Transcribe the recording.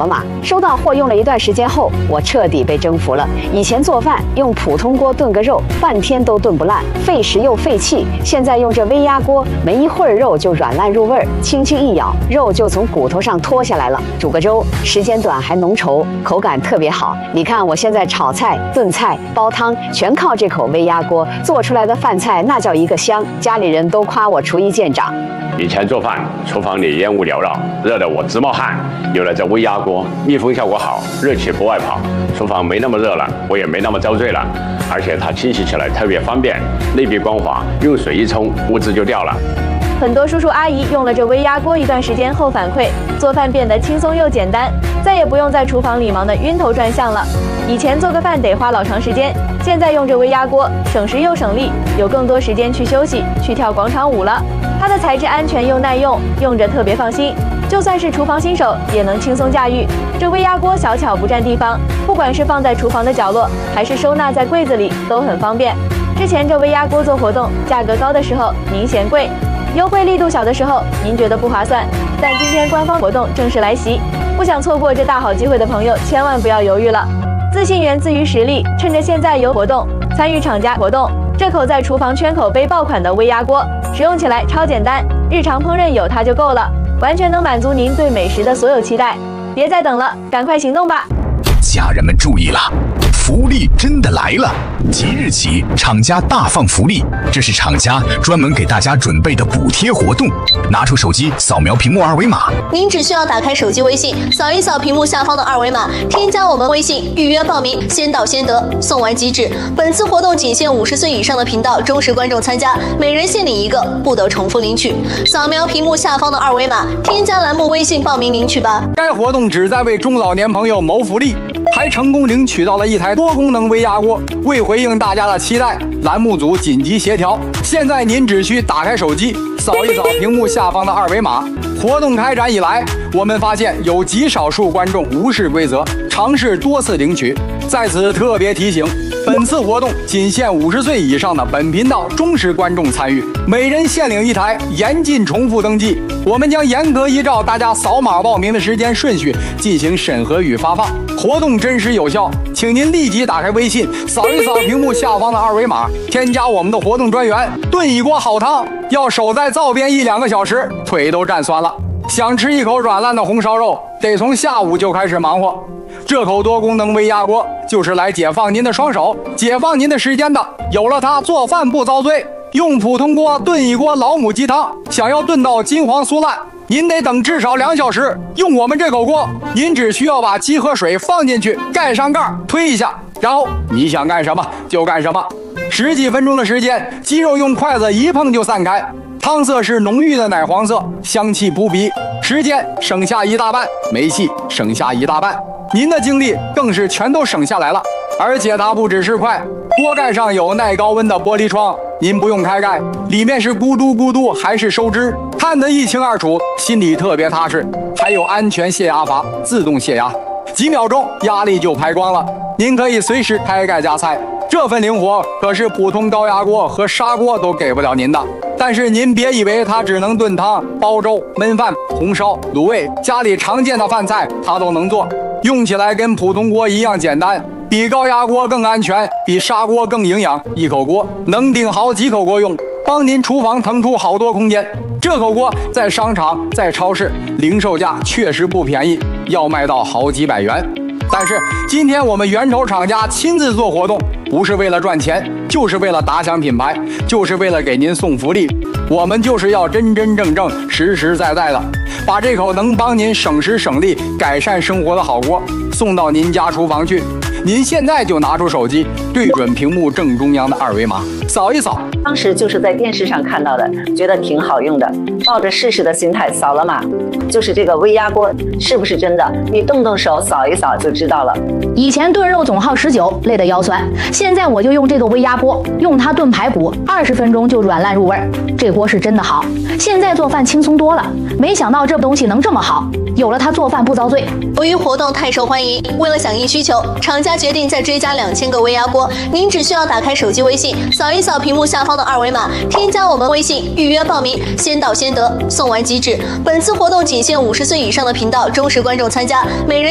了码。收到货用了一段时间后，我彻底被征服了。以前做饭用普通锅炖个肉，半天都炖不烂，费时又费气。现在用这微压锅，没一会儿肉就软烂入味儿，轻轻一咬，肉就从骨头上脱下来了。煮个粥，时间短还浓稠，口感特别好。你看我现在炒菜、炖菜、煲汤，全靠这口微压锅做出来的饭菜，那叫一个香。家里人都夸我厨艺见长。 以前做饭，厨房里烟雾缭绕，热得我直冒汗。有了这微压锅，密封效果好，热气不外跑，厨房没那么热了，我也没那么遭罪了。而且它清洗起来特别方便，内壁光滑，用水一冲，污渍就掉了。 很多叔叔阿姨用了这微压锅一段时间后反馈，做饭变得轻松又简单，再也不用在厨房里忙得晕头转向了。以前做个饭得花老长时间，现在用这微压锅，省时又省力，有更多时间去休息，去跳广场舞了。它的材质安全又耐用，用着特别放心，就算是厨房新手也能轻松驾驭。这微压锅小巧不占地方，不管是放在厨房的角落，还是收纳在柜子里，都很方便。之前这微压锅做活动，价格高的时候您嫌贵，优惠力度小的时候您觉得不划算，但今天官方活动正式来袭，不想错过这大好机会的朋友千万不要犹豫了。自信源自于实力，趁着现在有活动，参与厂家活动。这口在厨房圈口碑爆款的微压锅，使用起来超简单，日常烹饪有它就够了，完全能满足您对美食的所有期待。别再等了，赶快行动吧！ 家人们注意了，福利真的来了！即日起，厂家大放福利，这是厂家专门给大家准备的补贴活动。拿出手机，扫描屏幕二维码。 您只需要打开手机微信，扫一扫屏幕下方的二维码，添加我们微信预约报名，先到先得，送完即止。本次活动仅限50岁以上的频道忠实观众参加，每人限领1个，不得重复领取。扫描屏幕下方的二维码，添加栏目微信报名领取吧。 该活动旨在为中老年朋友谋福利，还成功领取到了一台多功能微压锅。为回应大家的期待，栏目组紧急协调。现在您只需打开手机，扫一扫屏幕下方的二维码。活动开展以来，我们发现有极少数观众无视规则，尝试多次领取。在此特别提醒，本次活动仅限50岁以上的本频道忠实观众参与，每人限领1台，严禁重复登记。我们将严格依照大家扫码报名的时间顺序进行审核与发放，活动真实有效，请您立即打开微信，扫一扫屏幕下方的二维码，添加我们的活动专员。炖一锅好汤要守在灶边1-2个小时，腿都站酸了。想吃一口软烂的红烧肉，得从下午就开始忙活。这口多功能微压锅就是来解放您的双手，解放您的时间的。有了它，做饭不遭罪。用普通锅炖一锅老母鸡汤，想要炖到金黄酥烂，您得等至少2小时。用我们这口锅，您只需要把鸡和水放进去，盖上盖，推一下，然后你想干什么就干什么。10几分钟的时间，鸡肉用筷子一碰就散开，汤色是浓郁的奶黄色，香气扑鼻，时间省下1大半，煤气省下1大半，您的精力更是全都省下来了。而且它不只是快，锅盖上有耐高温的玻璃窗，您不用开盖，里面是咕嘟咕嘟还是收汁，看得一清二楚，心里特别踏实。还有安全泄压阀，自动泄压，几秒钟压力就排光了，您可以随时开盖加菜。这份灵活可是普通高压锅和砂锅都给不了您的。但是您别以为它只能炖汤、煲粥、焖饭、红烧、卤味，家里常见的饭菜它都能做，用起来跟普通锅一样简单，比高压锅更安全，比砂锅更营养。一口锅能顶好几口锅用，帮您厨房腾出好多空间。这口锅在商场、在超市零售价确实不便宜，要卖到好几百元。但是今天我们源头厂家亲自做活动，不是为了赚钱，就是为了打响品牌，就是为了给您送福利。我们就是要真真正正、实实在在的把这口能帮您省时省力、改善生活的好锅送到您家厨房去。您现在就拿出手机，对准屏幕正中央的二维码，扫一扫。 当时就是在电视上看到的，觉得挺好用的，抱着试试的心态扫了码。就是这个微压锅是不是真的？你动动手扫一扫就知道了。 以前炖肉总耗19，累得腰酸。现在我就用这个微压锅，用它炖排骨，20分钟就软烂入味儿。这锅是真的好，现在做饭轻松多了。没想到这东西能这么好，有了它做饭不遭罪。 由于活动太受欢迎，为了响应需求，厂家决定再追加2000个微压锅。您只需要打开手机微信，扫一扫屏幕下方的二维码，添加我们微信预约报名，先到先得，送完即止。本次活动仅限50岁以上的频道忠实观众参加，每人